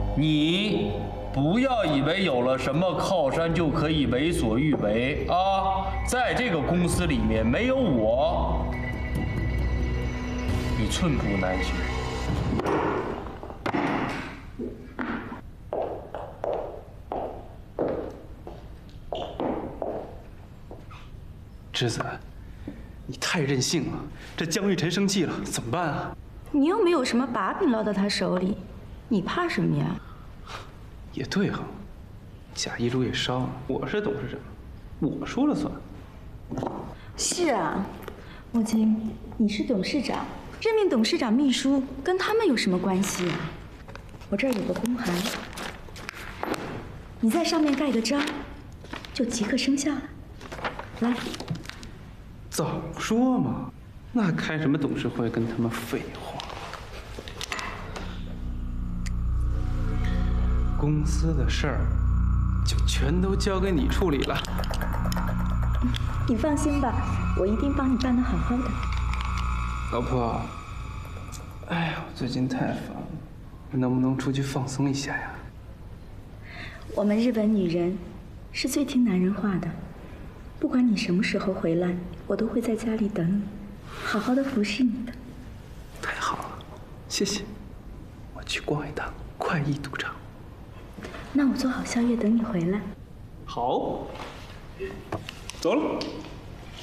你不要以为有了什么靠山就可以为所欲为啊！在这个公司里面，没有我，你寸步难行。 栀子，你太任性了，这江玉晨生气了怎么办啊？ 你又没有什么把柄落到他手里，你怕什么呀？ 也对哈，贾一竹也烧了，我是董事长，我说了算。 是啊，莫青，你是董事长，任命董事长秘书跟他们有什么关系啊？我这儿有个公函，你在上面盖个章，就即刻生效了。来。 早说嘛，那开什么董事会跟他们废话。公司的事儿就全都交给你处理了。 你放心吧，我一定帮你办得好好的。 老婆，哎呀，我最近太烦了，能不能出去放松一下呀？ 我们日本女人是最听男人话的，不管你什么时候回来，我都会在家里等你，好好的服侍你的。 太好了，谢谢。我去逛一趟快意赌场。 那我做好宵夜等你回来。 好，走了。